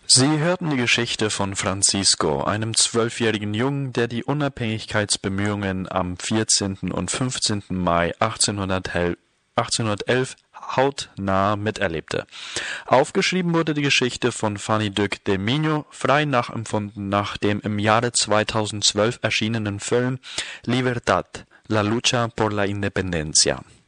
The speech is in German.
Sie hörten die Geschichte von Francisco, einem 12-jährigen Jungen, der die Unabhängigkeitsbemühungen am 14. und 15. Mai 1811 hautnah miterlebte. Aufgeschrieben wurde die Geschichte von Fanny Duc de Mignot, frei nachempfunden nach dem im Jahre 2012 erschienenen Film Libertad, la lucha por la independencia.